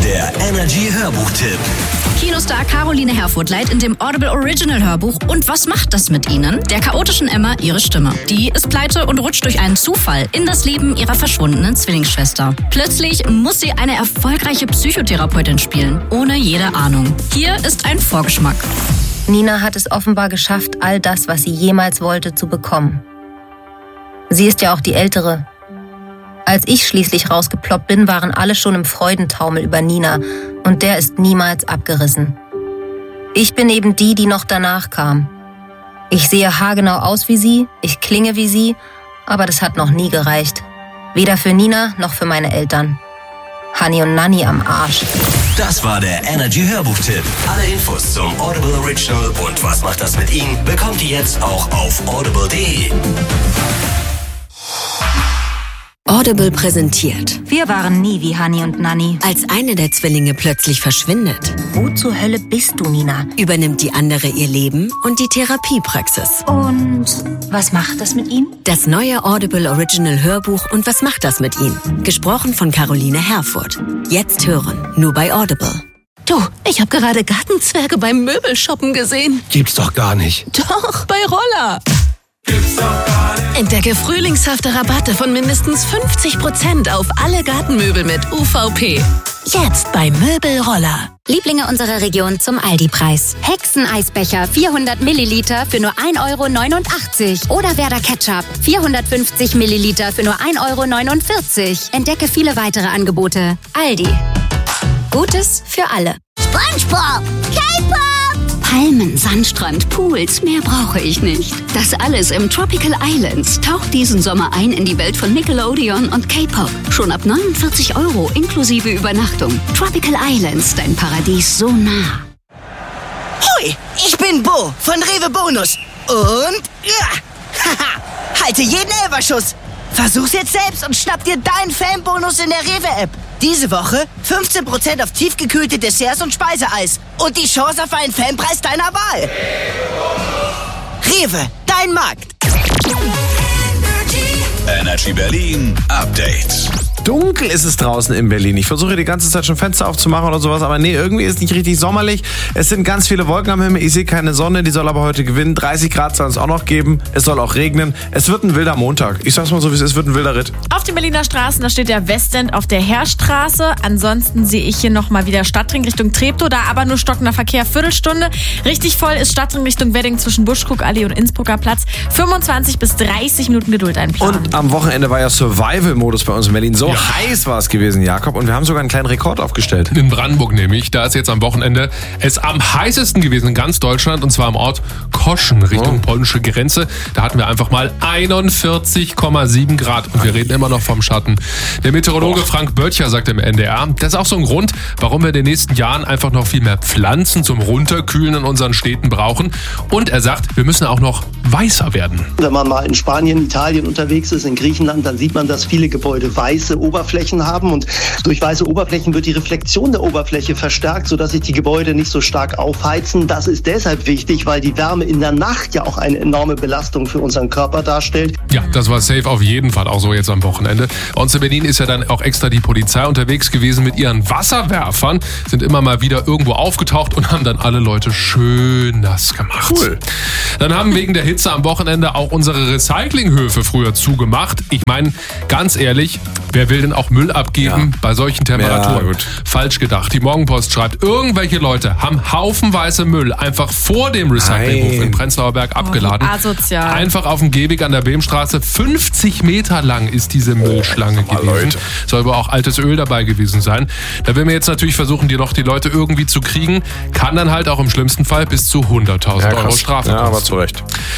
Der Energy Hörbuchtipp. Kinostar Caroline Herfurth leiht in dem Audible Original Hörbuch Und was macht das mit Ihnen? Der chaotischen Emma ihre Stimme. Die ist pleite und rutscht durch einen Zufall in das Leben ihrer verschwundenen Zwillingsschwester. Plötzlich muss sie eine erfolgreiche Psychotherapeutin spielen, ohne jede Ahnung. Hier ist ein Vorgeschmack. Nina hat es offenbar geschafft, all das, was sie jemals wollte, zu bekommen. Sie ist ja auch die Ältere. Als ich schließlich rausgeploppt bin, waren alle schon im Freudentaumel über Nina und der ist niemals abgerissen. Ich bin eben die, die noch danach kam. Ich sehe haargenau aus wie sie, ich klinge wie sie, aber das hat noch nie gereicht. Weder für Nina noch für meine Eltern. Hani und Nanni am Arsch. Das war der Energy Hörbuchtipp. Alle Infos zum Audible Original und was macht das mit Ihnen, bekommt ihr jetzt auch auf audible.de. Audible präsentiert. Wir waren nie wie Hani und Nanni. Als eine der Zwillinge plötzlich verschwindet, Wo zur Hölle bist du, Nina? übernimmt die andere ihr Leben und die Therapiepraxis. Und was macht das mit ihm? Das neue Audible Original Hörbuch Und was macht das mit Ihnen? Gesprochen von Caroline Herfurth. Jetzt hören, nur bei Audible. Du, ich habe gerade Gartenzwerge beim Möbelshoppen gesehen. Gibt's doch gar nicht. Doch, bei Roller. Entdecke frühlingshafte Rabatte von mindestens 50% auf alle Gartenmöbel mit UVP. Jetzt bei Möbelroller. Lieblinge unserer Region zum Aldi-Preis. Hexeneisbecher 400 Milliliter für nur 1,89 € oder Werder Ketchup 450 Milliliter für nur 1,49 €. Entdecke viele weitere Angebote. Aldi. Gutes für alle. SpongeBob! K-Pop! Palmen, Sandstrand, Pools, mehr brauche ich nicht. Das alles im Tropical Islands. Taucht diesen Sommer ein in die Welt von Nickelodeon und K-Pop. Schon ab 49 € inklusive Übernachtung. Tropical Islands, dein Paradies so nah. Hui, ich bin Bo von Rewe Bonus. Und haha, halte jeden Elferschuss. Versuch's jetzt selbst und schnapp dir deinen Fanbonus in der Rewe-App. Diese Woche 15% auf tiefgekühlte Desserts und Speiseeis. Und die Chance auf einen Fanpreis deiner Wahl. Rewe, dein Markt. Energy Berlin Update. Dunkel ist es draußen in Berlin. Ich versuche die ganze Zeit schon Fenster aufzumachen oder sowas, aber nee, irgendwie ist es nicht richtig sommerlich. Es sind ganz viele Wolken am Himmel. Ich sehe keine Sonne, die soll aber heute gewinnen. 30 Grad soll es auch noch geben. Es soll auch regnen. Es wird ein wilder Montag. Ich sag's mal so, wie es ist, wird ein wilder Ritt. Auf den Berliner Straßen, da steht der Westend auf der Heerstraße. Ansonsten sehe ich hier nochmal wieder Stadtring Richtung Treptow, da aber nur stockender Verkehr, Viertelstunde. Richtig voll ist Stadtring Richtung Wedding zwischen Buschkuckallee und Innsbrucker Platz. 25 bis 30 Minuten Geduld einplanen. Und am Wochenende war ja Survival-Modus bei uns in Berlin. So heiß war es gewesen, Jakob. Und wir haben sogar einen kleinen Rekord aufgestellt. In Brandenburg nämlich. Da ist jetzt am Wochenende es am heißesten gewesen in ganz Deutschland. Und zwar am Ort Koschen Richtung polnische Grenze. Da hatten wir einfach mal 41,7 Grad. Und wir reden immer noch vom Schatten. Der Meteorologe Frank Böttcher sagt im NDR, das ist auch so ein Grund, warum wir in den nächsten Jahren einfach noch viel mehr Pflanzen zum Runterkühlen in unseren Städten brauchen. Und er sagt, wir müssen auch noch weißer werden. Wenn man mal in Spanien, Italien unterwegs ist, in Griechenland, dann sieht man, dass viele Gebäude weiße Oberflächen haben und durch weiße Oberflächen wird die Reflexion der Oberfläche verstärkt, sodass sich die Gebäude nicht so stark aufheizen. Das ist deshalb wichtig, weil die Wärme in der Nacht ja auch eine enorme Belastung für unseren Körper darstellt. Ja, das war safe auf jeden Fall auch so jetzt am Wochenende. Bei uns in Berlin ist ja dann auch extra die Polizei unterwegs gewesen mit ihren Wasserwerfern, sind immer mal wieder irgendwo aufgetaucht und haben dann alle Leute schön nass gemacht. Cool. Dann haben wegen der Hitze am Wochenende auch unsere Recyclinghöfe früher zugemacht. Ich meine, ganz ehrlich, wer will denn auch Müll abgeben bei solchen Temperaturen? Ja, gut. Falsch gedacht. Die Morgenpost schreibt, irgendwelche Leute haben haufenweise Müll einfach vor dem Recyclinghof in Prenzlauer Berg abgeladen. Asozial. Einfach auf dem Gehweg an der Beemstraße. 50 Meter lang ist diese Müllschlange gewesen. Leute. Soll aber auch altes Öl dabei gewesen sein. Da will man jetzt natürlich versuchen, die Leute irgendwie zu kriegen. Kann dann halt auch im schlimmsten Fall bis zu 100.000 Euro Strafe kosten. Ja, aber zu Recht.